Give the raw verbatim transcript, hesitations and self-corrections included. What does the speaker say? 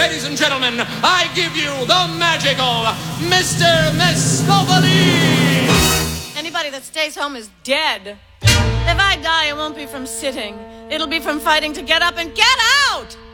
ladies and gentlemen, I give you the magical Mister Mistopheles! Anybody that stays home is dead. If I die, it won't be from sitting. It'll be from fighting to get up and get out!